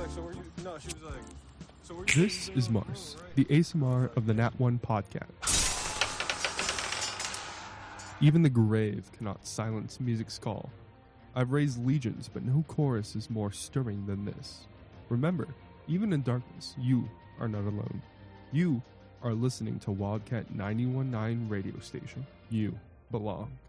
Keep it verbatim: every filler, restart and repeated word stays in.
like, so were you? No, she was like, so were you? This is Mars, the A S M R of the Nat one podcast. Even the grave cannot silence music's call. I've raised legions, but no chorus is more stirring than this. Remember, even in darkness, you are not alone. You are listening to Wildcat ninety-one point nine radio station. You belong.